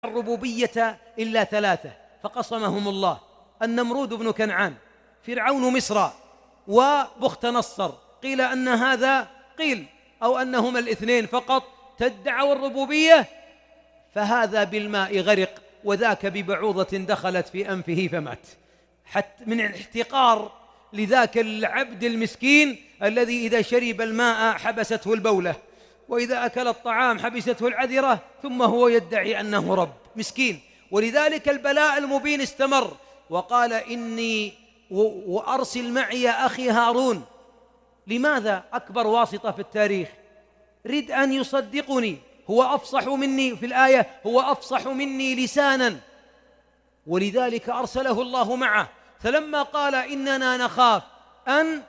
الربوبية إلا ثلاثة فقصمهم الله: النمرود بن كنعان، فرعون مصر، وبخت نصر. قيل أن هذا قيل أو أنهما الاثنين فقط تدعوا الربوبية، فهذا بالماء غرق وذاك ببعوضة دخلت في أنفه فمات، حتى من الاحتقار لذاك العبد المسكين الذي إذا شرب الماء حبسته البولة، وإذا أكل الطعام حبسته العذرة، ثم هو يدعي أنه رب مسكين. ولذلك البلاء المبين استمر، وقال: إني وأرسل معي أخي هارون. لماذا؟ أكبر واسطة في التاريخ، رد أن يصدقني، هو أفصح مني في الآية، هو أفصح مني لسانا، ولذلك أرسله الله معه. فلما قال: إننا نخاف أن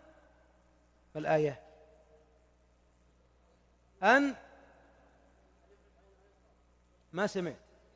الآية أن ما سمعت،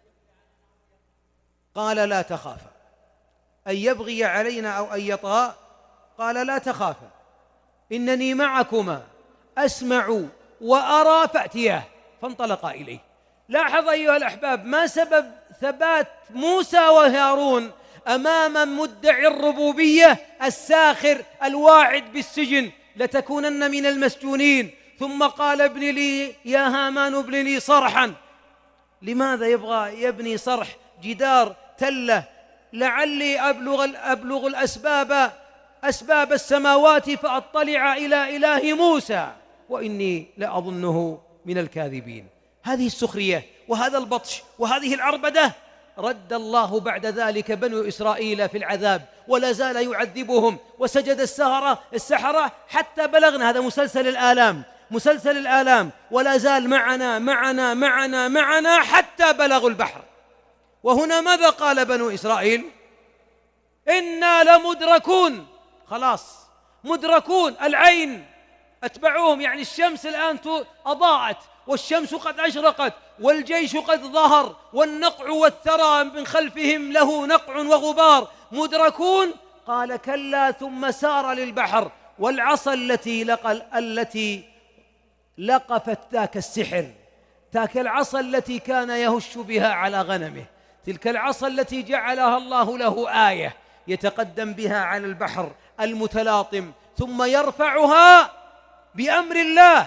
قال: لا تخافا أن يبغي علينا أو أن يطغى، قال: لا تخافا إنني معكما أسمع وأرى، فأتياه. فانطلقا إليه. لاحظ أيها الأحباب ما سبب ثبات موسى وهارون أمام مدعي الربوبية الساخر الواعد بالسجن: لتكونن من المسجونين. ثم قال: ابن لي يا هامان ابن لي صرحا. لماذا يبغى يبني صرح جدار تلة؟ لعلي أبلغ أسباب السماوات فأطلع إلى إله موسى وإني لأظنه من الكاذبين. هذه السخرية وهذا البطش وهذه العربدة رد الله بعد ذلك بنو إسرائيل في العذاب، ولا زال يعذبهم. وسجد السحرة حتى بلغنا، هذا مسلسل الآلام، ولا زال معنا معنا معنا معنا حتى بلغوا البحر. وهنا ماذا قال بنو إسرائيل؟ إنا لمدركون. خلاص مدركون، العين أتبعوهم، يعني الشمس الآن أضاءت، والشمس قد أشرقت، والجيش قد ظهر، والنقع والثرى من خلفهم له نقع وغبار. مدركون. قال: كلا. ثم سار للبحر، والعصا التي لقفت ذاك السحر، تلك العصا التي كان يهش بها على غنمه، تلك العصا التي جعلها الله له آية يتقدم بها على البحر المتلاطم، ثم يرفعها بأمر الله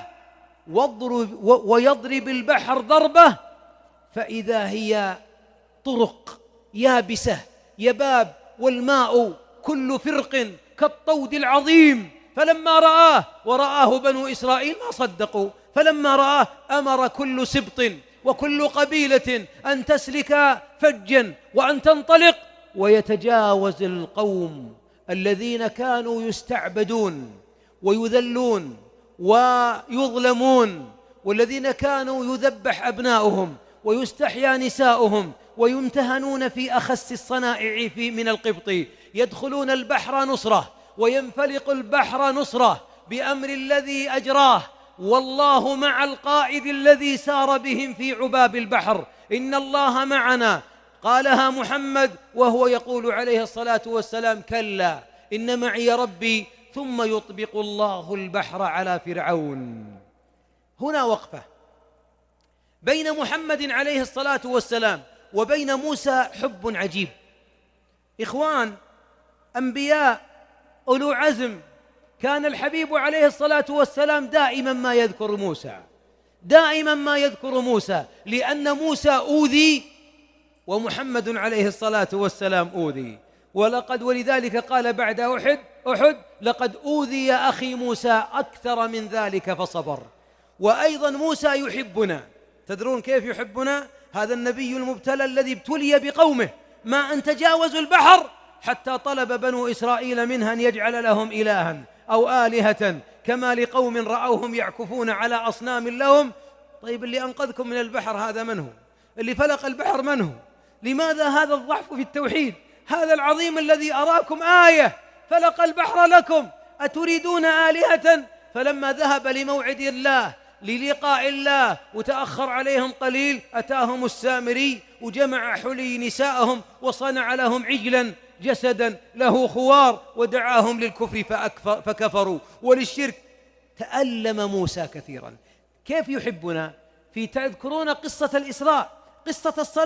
ويضرب البحر ضربة، فإذا هي طرق يابسة يباب، والماء كل فرق كالطود العظيم. فلما رآه بنو إسرائيل ما صدقوا، فلما رآه أمر كل سبط وكل قبيلة أن تسلك فجا وأن تنطلق ويتجاوز القوم الذين كانوا يستعبدون ويذلون ويظلمون، والذين كانوا يذبح أبناؤهم ويستحيا نساؤهم ويمتهنون في أخس الصنائع من القبط. يدخلون البحر نصرة وينفلق البحر نصرة بأمر الذي أجراه، والله مع القائد الذي سار بهم في عباب البحر. إن الله معنا، قالها محمد وهو يقول عليه الصلاة والسلام: كلا إن معي ربي. ثم يطبق الله البحر على فرعون. هنا وقفة بين محمد عليه الصلاة والسلام وبين موسى، حب عجيب. إخوان، أنبياء أولو عزم، كان الحبيب عليه الصلاة والسلام دائما ما يذكر موسى، لأن موسى أوذي ومحمد عليه الصلاة والسلام أوذي. ولذلك قال بعد أحد: لقد أوذي أخي موسى أكثر من ذلك فصبر. وأيضا موسى يحبنا. تدرون كيف يحبنا؟ هذا النبي المبتلى الذي ابتلي بقومه، ما أن تجاوزوا البحر حتى طلب بنو إسرائيل منها أن يجعل لهم إلها أو آلهة كما لقوم رأوهم يعكفون على أصنام لهم. طيب، اللي أنقذكم من البحر هذا من هو؟ اللي فلق البحر من هو؟ لماذا هذا الضعف في التوحيد؟ هذا العظيم الذي أراكم آية فلق البحر لكم، أتريدون آلهة؟ فلما ذهب لموعد الله للقاء الله وتأخر عليهم قليل، أتاهم السامري وجمع حلي نسائهم وصنع لهم عجلا جسدا له خوار ودعاهم للكفر فكفروا وللشرك. تألم موسى كثيرا. كيف يحبنا؟ تذكرون قصة الإسراء، قصة الصلاة